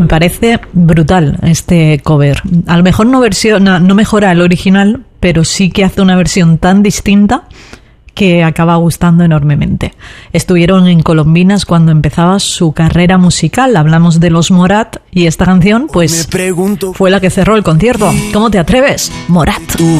Me parece brutal este cover. A lo mejor no mejora el original, pero sí que hace una versión tan distinta que acaba gustando enormemente. Estuvieron en Colombinas cuando empezaba su carrera musical. Hablamos de los Morat y esta canción pues fue la que cerró el concierto. ¿Cómo te atreves? Morat. Tu